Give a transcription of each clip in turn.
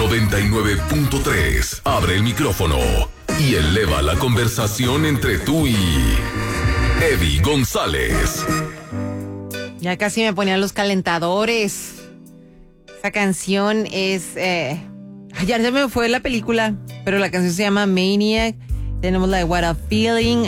99.3. Abre el micrófono y eleva la conversación entre tú y Eddie González. Ya casi me ponían los calentadores. Esa canción es... ya se me fue la película, pero la canción se llama Maniac. Tenemos la de What a Feeling.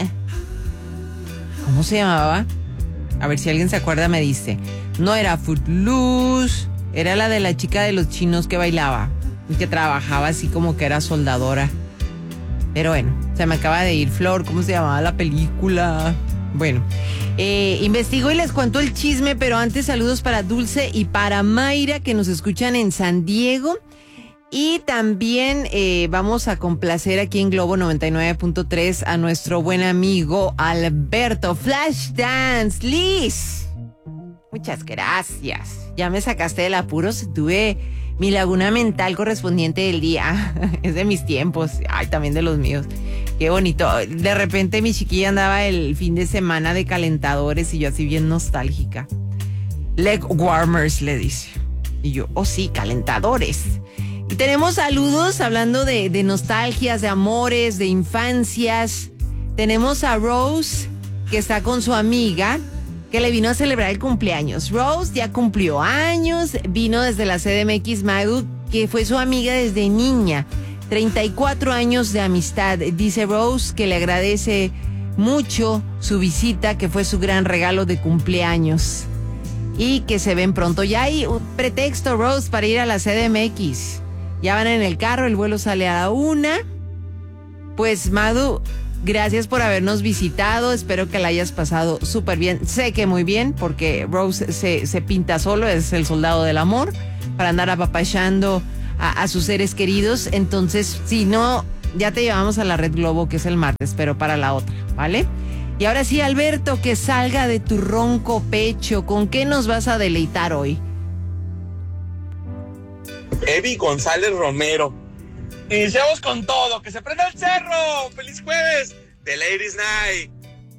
¿Cómo se llamaba? A ver si alguien se acuerda, me dice. No era Footloose, era la de la chica de los chinos que bailaba y que trabajaba así como que era soldadora. Pero bueno, se me acaba de ir. Flor, ¿cómo se llamaba la película? Bueno, investigo y les cuento el chisme, pero antes saludos para Dulce y para Mayra, que nos escuchan en San Diego. Y también vamos a complacer aquí en Globo 99.3 a nuestro buen amigo Alberto. Flashdance, Liz. Muchas gracias. Ya me sacaste del apuro. Tuve mi laguna mental correspondiente del día. Es de mis tiempos. Ay, también de los míos. Qué bonito. De repente mi chiquilla andaba el fin de semana de calentadores y yo así bien nostálgica. Leg warmers, le dice. Y yo, oh sí, calentadores. Y tenemos saludos hablando de nostalgias, de amores, de infancias. Tenemos a Rose, que está con su amiga, que le vino a celebrar el cumpleaños. Rose ya cumplió años, vino desde la CDMX Madu, que fue su amiga desde niña. 34 años de amistad. Dice Rose que le agradece mucho su visita, que fue su gran regalo de cumpleaños. Y que se ven pronto. Ya hay un pretexto, Rose, para ir a la CDMX. Ya van en el carro, el vuelo sale a la 1. Pues Madu, gracias por habernos visitado. Espero que la hayas pasado súper bien. Sé que muy bien, porque Rose se pinta solo, es el soldado del amor, para andar apapachando a sus seres queridos. Entonces, si no, ya te llevamos a la Red Globo, que es el martes, pero para la otra, ¿vale? Y ahora sí, Alberto, que salga de tu ronco pecho. ¿Con qué nos vas a deleitar hoy? Eddie González Romero. Iniciamos con todo. ¡Que se prenda el cerro! ¡Feliz jueves de Ladies Night!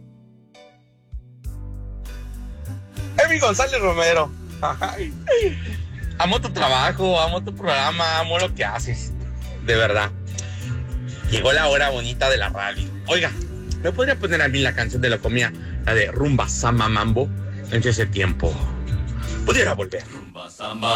Eddie González Romero. Ay. Amo tu trabajo, amo tu programa, amo lo que haces. De verdad. Llegó la hora bonita de la radio. Oiga, ¿me podría poner a mí la canción de la comida? La de Rumba Samba Mambo. En ese tiempo pudiera volver. Rumba Samba.